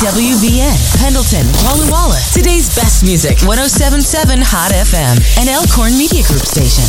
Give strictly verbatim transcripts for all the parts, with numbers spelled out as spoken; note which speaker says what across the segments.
Speaker 1: W V N, Pendleton, Walla Walla. Today's best music, one oh seven point seven Hot F M, an Elkhorn Media Group station.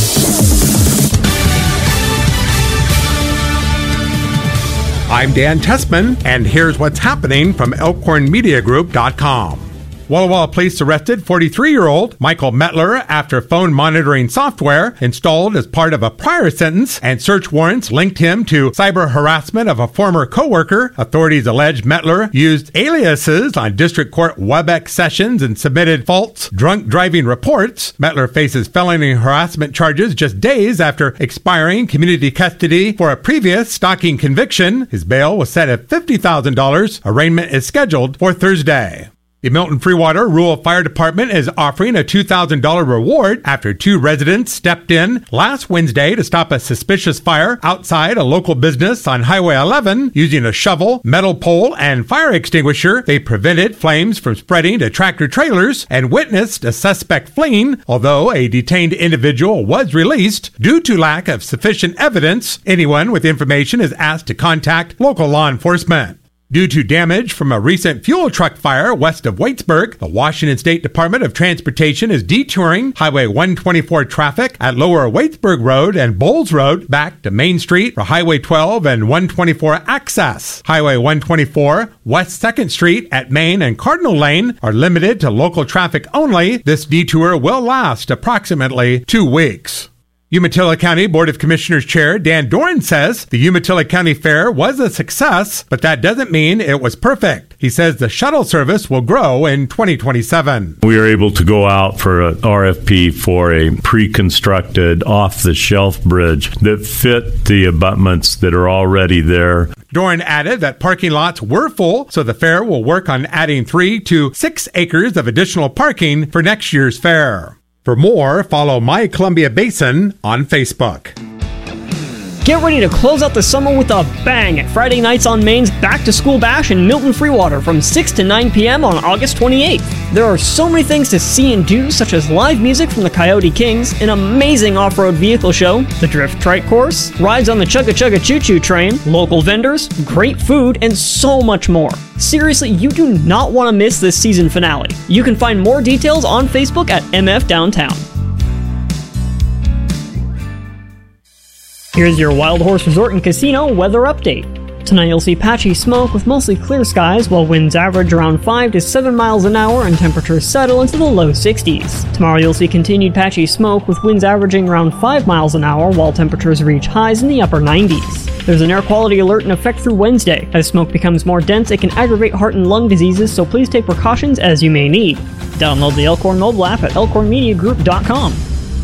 Speaker 2: I'm Dan Tessman, and here's what's happening from elkhorn media group dot com. Walla Walla police arrested forty-three-year-old Michael Mettler after phone monitoring software installed as part of a prior sentence and search warrants linked him to cyber harassment of a former coworker. Authorities allege Mettler used aliases on district court WebEx sessions and submitted false drunk driving reports. Mettler faces felony harassment charges just days after expiring community custody for a previous stalking conviction. His bail was set at fifty thousand dollars. Arraignment is scheduled for Thursday. The Milton Freewater Rural Fire Department is offering a two thousand dollars reward after two residents stepped in last Wednesday to stop a suspicious fire outside a local business on Highway eleven. Using a shovel, metal pole, and fire extinguisher, they prevented flames from spreading to tractor trailers and witnessed a suspect fleeing. Although a detained individual was released due to lack of sufficient evidence, anyone with information is asked to contact local law enforcement. Due to damage from a recent fuel truck fire west of Waitsburg, the Washington State Department of Transportation is detouring Highway one twenty-four traffic at Lower Waitsburg Road and Bowles Road back to Main Street for Highway twelve and one twenty-four access. Highway one twenty-four, West second Street at Main and Cardinal Lane are limited to local traffic only. This detour will last approximately two weeks. Umatilla County Board of Commissioners Chair Dan Doran says the Umatilla County Fair was a success, but that doesn't mean it was perfect. He says the shuttle service will grow in twenty twenty-seven.
Speaker 3: We were able to go out for an R F P for a pre-constructed off-the-shelf bridge that fit the abutments that are already there.
Speaker 2: Doran added that parking lots were full, so the fair will work on adding three to six acres of additional parking for next year's fair. For more, follow My Columbia Basin on Facebook.
Speaker 4: Get ready to close out the summer with a bang at Friday Nights on Maine's Back to School Bash in Milton Freewater from six to nine p.m. on August twenty-eighth. There are so many things to see and do, such as live music from the Coyote Kings, an amazing off-road vehicle show, the Drift Trike course, rides on the Chugga Chugga Choo Choo train, local vendors, great food, and so much more. Seriously, you do not want to miss this season finale. You can find more details on Facebook at M F Downtown. Here's your Wild Horse Resort and Casino weather update. Tonight you'll see patchy smoke with mostly clear skies, while winds average around five to seven miles an hour and temperatures settle into the low sixties. Tomorrow you'll see continued patchy smoke with winds averaging around five miles an hour while temperatures reach highs in the upper nineties. There's an air quality alert in effect through Wednesday. As smoke becomes more dense, it can aggravate heart and lung diseases, so please take precautions as you may need. Download the Elkhorn mobile app at elkhorn media group dot com.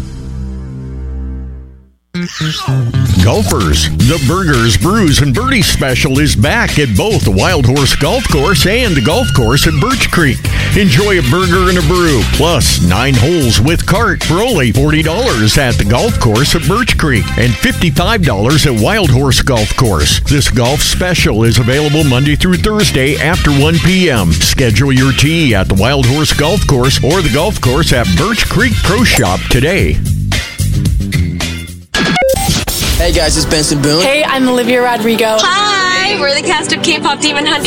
Speaker 5: Golfers, the Burgers, Brews, and Birdies special is back at both the Wild Horse Golf Course and the Golf Course at Birch Creek. Enjoy a burger and a brew, plus nine holes with cart for only forty dollars at the Golf Course at Birch Creek and fifty-five dollars at Wild Horse Golf Course. This golf special is available Monday through Thursday after one p.m. Schedule your tee at the Wild Horse Golf Course or the Golf Course at Birch Creek Pro Shop today.
Speaker 6: Hey guys, it's Benson Boone.
Speaker 7: Hey, I'm Olivia Rodrigo.
Speaker 8: Hi, we're the cast of K-pop Demon Hunters.